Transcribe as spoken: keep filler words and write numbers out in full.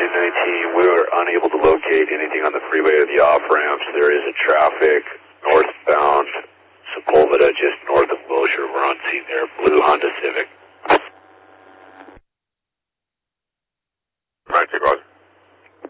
nine nineteen. We were unable to locate anything on the freeway or the off-ramps. There is a traffic northbound Sepulveda, just north of Wilshire. We're on scene there, blue Honda Civic.